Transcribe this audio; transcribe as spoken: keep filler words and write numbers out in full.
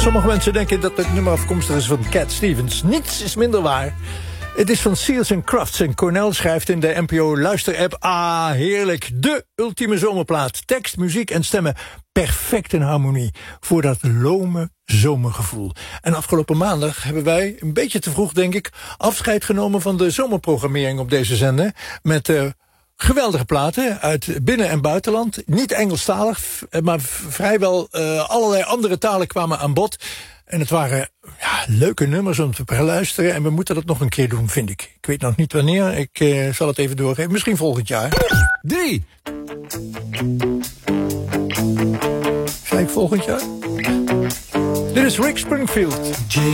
Sommige mensen denken dat het nummer afkomstig is van Cat Stevens. Niets is minder waar. Het is van Seals and Crofts en Cornell schrijft in de N P O luisterapp... Ah, heerlijk, de ultieme zomerplaat. Tekst, muziek en stemmen perfect in harmonie voor dat lome zomergevoel. En afgelopen maandag hebben wij, een beetje te vroeg denk ik... afscheid genomen van de zomerprogrammering op deze zender... met uh, geweldige platen uit binnen- en buitenland. Niet Engelstalig, maar vrijwel uh, allerlei andere talen kwamen aan bod... En het waren ja, leuke nummers om te beluisteren. En we moeten dat nog een keer doen, vind ik. Ik weet nog niet wanneer. Ik uh, zal het even doorgeven. Misschien volgend jaar. Drie. Zei ik volgend jaar? Dit is Rick Springfield.